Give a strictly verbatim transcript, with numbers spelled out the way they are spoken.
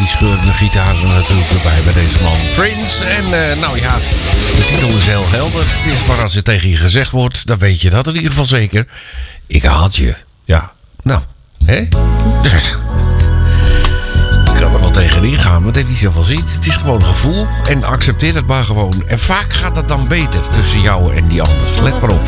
die scheurende gitaar er natuurlijk erbij bij deze man. Prince. En uh, nou ja, de titel is heel helder. Het is maar als het tegen je gezegd wordt, dan weet je dat in ieder geval zeker. Ik haat je. Ja, nou, hè? Ik kan er wel tegenin gaan, maar het heeft niet zoveel zin. Het is gewoon een gevoel en accepteer het maar gewoon. En vaak gaat het dan beter tussen jou en die anders. Let maar op.